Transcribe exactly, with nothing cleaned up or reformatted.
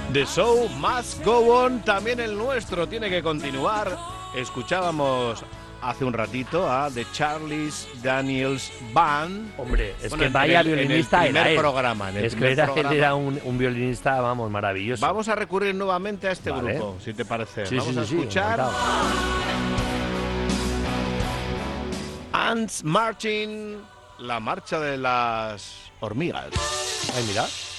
The show must go on, también el nuestro tiene que continuar. Escuchábamos hace un ratito a The Charles Daniels Band. Hombre, es Bueno, que vaya en el, violinista en el era primer él. programa. En el es que primer era, programa. él era un, un violinista, vamos, maravilloso. Vamos a recurrir nuevamente a este Vale. grupo, si te parece. Sí, Vamos sí, a sí, escuchar encantado. Ants Marching, la marcha de las hormigas. Ay, mira.